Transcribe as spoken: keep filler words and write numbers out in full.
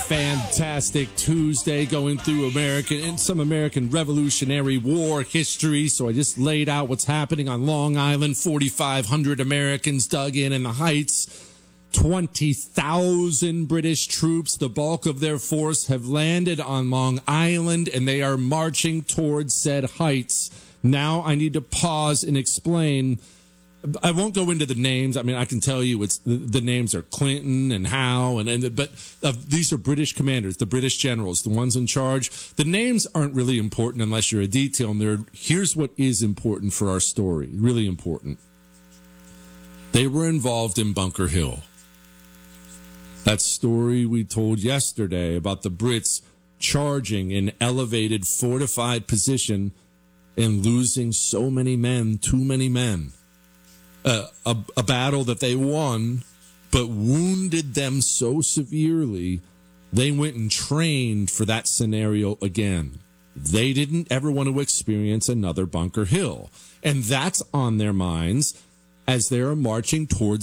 fantastic Tuesday going through American and some American Revolutionary War history. So I just laid out what's happening on Long Island. forty-five hundred Americans dug in in the Heights. twenty thousand British troops, the bulk of their force, have landed on Long Island, and they are marching towards said heights. Now I need to pause and explain. I won't go into the names. I mean, I can tell you it's the, the names are Clinton and Howe, and, and but uh, these are British commanders, the British generals, the ones in charge. The names aren't really important unless you're a detail nerd. Here's what is important for our story, really important. They were involved in Bunker Hill. That story we told yesterday about the Brits charging in elevated, fortified position and losing so many men, too many men. Uh, a, a battle that they won, but wounded them so severely, they went and trained for that scenario again. They didn't ever want to experience another Bunker Hill. And that's on their minds as they're marching towards